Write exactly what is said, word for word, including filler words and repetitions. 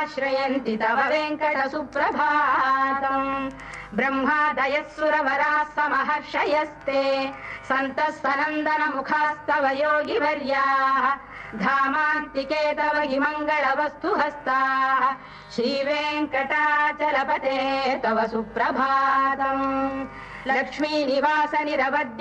श्रयन्ति तव वेङ्कट सुप्रभातम् ब्रह्मादयः सुरवराः समहर्षयस्ते सन्तः सनन्दन मुखास्तव योगिवर्याः धामान्तिके तव हि मङ्गलवस्तु हस्ताः श्रीवेङ्कटाचलपते तव सुप्रभातम् लक्ष्मीनिवास निरवद्य